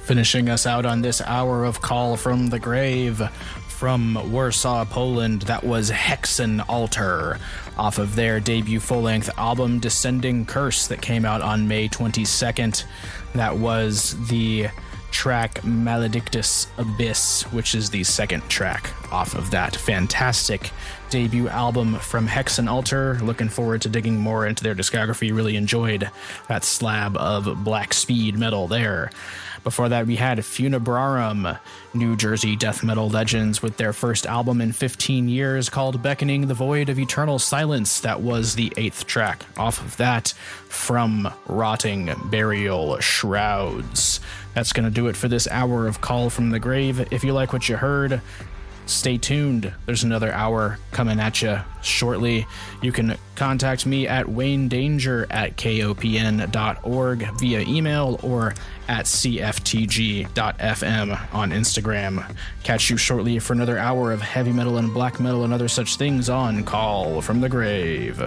Finishing us out on this hour of Call from the Grave from Warsaw, Poland, that was Hexen Altar, off of their debut full-length album Descending Curse that came out on May 22nd. That was the track Maledictus Abyss, which is the second track off of that fantastic debut album from Hexen Altar. Looking forward to digging more into their discography. Really enjoyed that slab of black speed metal there. Before that, we had Funebrarum, New Jersey death metal legends, with their first album in 15 years called Beckoning the Void of Eternal Silence. That was the 8th track off of that from Rotting Burial Shrouds. That's going to do it for this hour of Call from the Grave. If you like what you heard, stay tuned. There's another hour coming at you shortly. You can contact me at waynedanger@kopn.org via email or at cftg.fm on Instagram. Catch you shortly for another hour of heavy metal and black metal and other such things on Call from the Grave.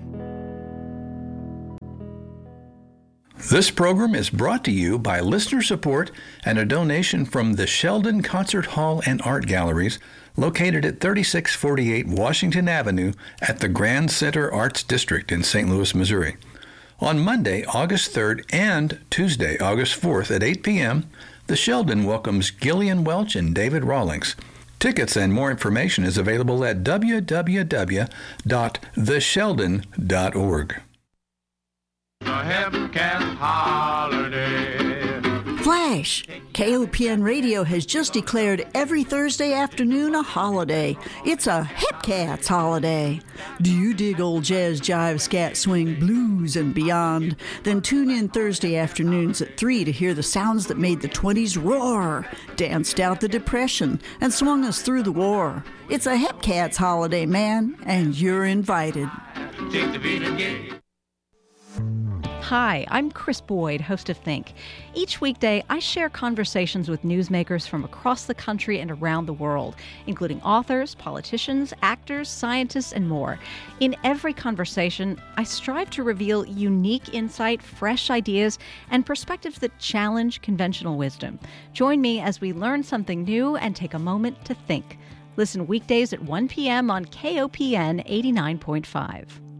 This program is brought to you by listener support and a donation from the Sheldon Concert Hall and Art Galleries, located at 3648 Washington Avenue at the Grand Center Arts District in St. Louis, Missouri. On Monday, August 3rd and Tuesday, August 4th at 8 p.m., the Sheldon welcomes Gillian Welch and David Rawlings. Tickets and more information is available at www.thesheldon.org. A Hepcat holiday. Flash! KOPN Radio has just declared every Thursday afternoon a holiday. It's a Hepcats holiday. Do you dig old jazz, jive, scat, swing, blues, and beyond? Then tune in Thursday afternoons at 3 to hear the sounds that made the 20s roar, danced out the Depression, and swung us through the war. It's a Hepcats holiday, man, and you're invited. Take the beat and get it. Hi, I'm Chris Boyd, host of Think. Each weekday, I share conversations with newsmakers from across the country and around the world, including authors, politicians, actors, scientists, and more. In every conversation, I strive to reveal unique insight, fresh ideas, and perspectives that challenge conventional wisdom. Join me as we learn something new and take a moment to think. Listen weekdays at 1 p.m. on KOPN 89.5.